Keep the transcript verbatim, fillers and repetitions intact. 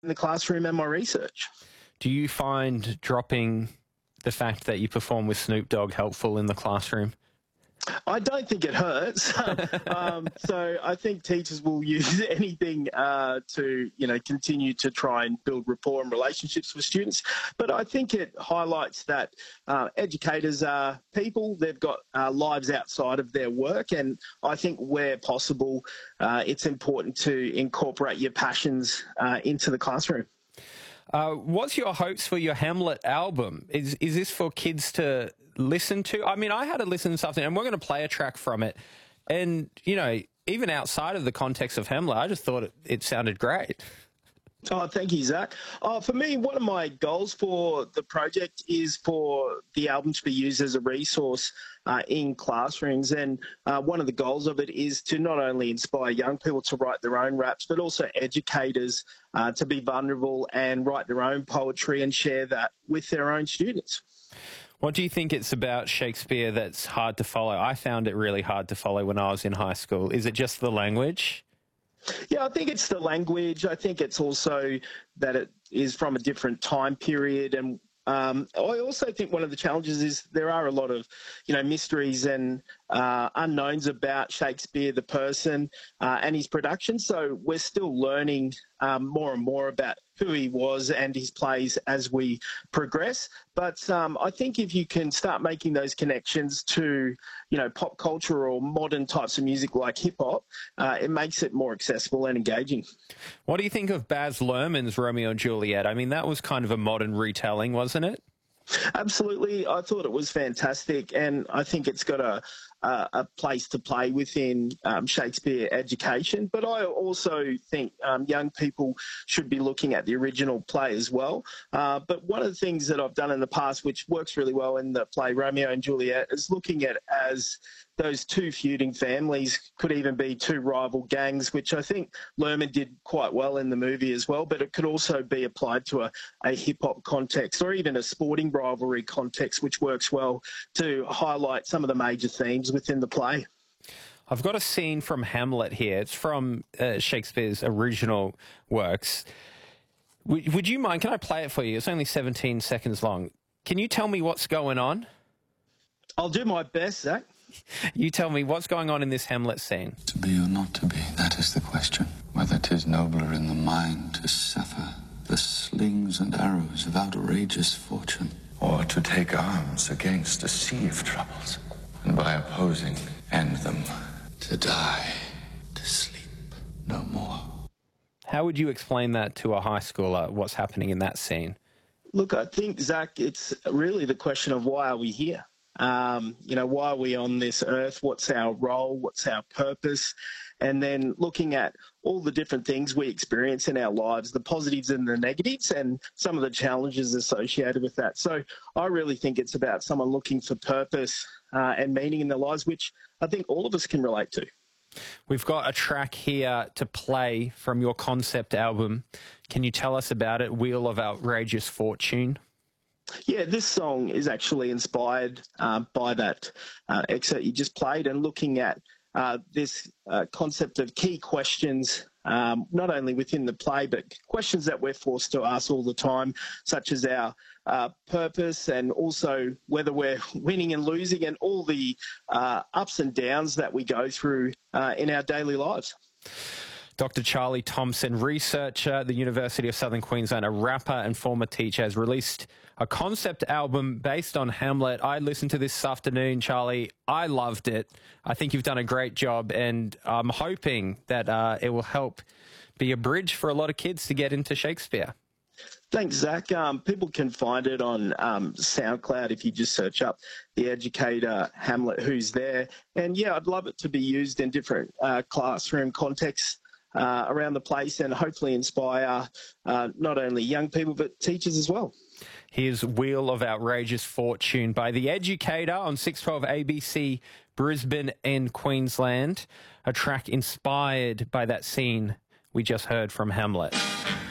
in the classroom and my research. Do you find dropping the fact that you perform with Snoop Dogg helpful in the classroom? I don't think it hurts. um, so I think teachers will use anything uh, to, you know, continue to try and build rapport and relationships with students. But I think it highlights that uh, educators are people. They've got uh, lives outside of their work. And I think where possible, uh, it's important to incorporate your passions uh, into the classroom. Uh, what's your hopes for your Hamlet album? Is is this for kids to listen to? I mean, I had to listen to something, and we're going to play a track from it. And, you know, even outside of the context of Hamlet, I just thought it, it sounded great. Oh, thank you, Zach. Oh, for me, one of my goals for the project is for the album to be used as a resource uh, in classrooms. And uh, one of the goals of it is to not only inspire young people to write their own raps, but also educators uh, to be vulnerable and write their own poetry and share that with their own students. What do you think it's about Shakespeare that's hard to follow? I found it really hard to follow when I was in high school. Is it just the language? Yeah, I think it's the language. I think it's also that it is from a different time period. And um, I also think one of the challenges is there are a lot of, you know, mysteries and uh, unknowns about Shakespeare, the person, uh, and his production. So we're still learning um, more and more about who he was and his plays as we progress. But um, I think if you can start making those connections to, you know, pop culture or modern types of music like hip hop, uh, it makes it more accessible and engaging. What do you think of Baz Luhrmann's Romeo and Juliet? I mean, that was kind of a modern retelling, wasn't it? Absolutely. I thought it was fantastic, and I think it's got a uh, a place to play within um, Shakespeare education. But I also think um, young people should be looking at the original play as well. Uh, but one of the things that I've done in the past, which works really well in the play Romeo and Juliet, is looking at as those two feuding families could even be two rival gangs, which I think Luhrmann did quite well in the movie as well, but it could also be applied to a, a hip-hop context or even a sporting rivalry context, which works well to highlight some of the major themes within the play. I've got a scene from Hamlet here. It's from uh, Shakespeare's original works. W- would you mind, can I play it for you? It's only seventeen seconds long. Can you tell me what's going on? I'll do my best, Zach. You tell me what's going on in this Hamlet scene. To be or not to be, that is the question. Whether 'tis nobler in the mind to suffer the slings and arrows of outrageous fortune, or to take arms against a sea of troubles, and by opposing end them, to die, to sleep no more. How would you explain that to a high schooler, what's happening in that scene? Look, I think, Zach, it's really the question of why are we here? Um, you know, why are we on this earth? What's our role? What's our purpose? And then looking at all the different things we experience in our lives, the positives and the negatives, and some of the challenges associated with that. So I really think it's about someone looking for purpose uh, and meaning in their lives, which I think all of us can relate to. We've got a track here to play from your concept album. Can you tell us about it, Wheel of Outrageous Fortune? Yeah, this song is actually inspired uh, by that uh, excerpt you just played, and looking at uh, this uh, concept of key questions, um, not only within the play, but questions that we're forced to ask all the time, such as our uh, purpose and also whether we're winning and losing and all the uh, ups and downs that we go through uh, in our daily lives. Doctor Charlie Thompson, researcher at the University of Southern Queensland, a rapper and former teacher, has released a concept album based on Hamlet. I listened to this afternoon, Charlie. I loved it. I think you've done a great job, and I'm hoping that uh, it will help be a bridge for a lot of kids to get into Shakespeare. Thanks, Zach. Um, people can find it on um, SoundCloud if you just search up The Educator Hamlet, Who's There. And, yeah, I'd love it to be used in different uh, classroom contexts uh, around the place and hopefully inspire uh, not only young people but teachers as well. Here's Wheel of Outrageous Fortune by The Educator on six twelve A B C, Brisbane and Queensland, a track inspired by that scene we just heard from Hamlet.